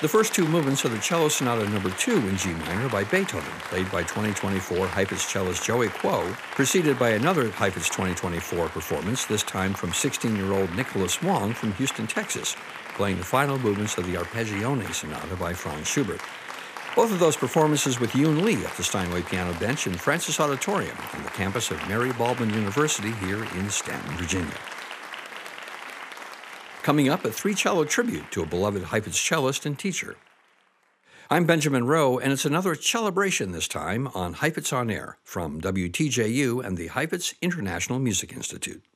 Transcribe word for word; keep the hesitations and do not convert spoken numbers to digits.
The first two movements are the Cello Sonata Number two in G minor by Beethoven, played by twenty twenty-four Heifetz cellist Joey Kuo, preceded by another Heifetz twenty twenty-four performance, this time from sixteen-year-old Nicholas Wong from Houston, Texas, playing the final movements of the Arpeggione Sonata by Franz Schubert. Both of those performances with Yoon Lee at the Steinway Piano Bench in Francis Auditorium on the campus of Mary Baldwin University here in Stanton, Virginia. Coming up, a three-cello tribute to a beloved Heifetz cellist and teacher. I'm Benjamin Rowe, and it's another celebration this time on Heifetz on Air from W T J U and the Heifetz International Music Institute.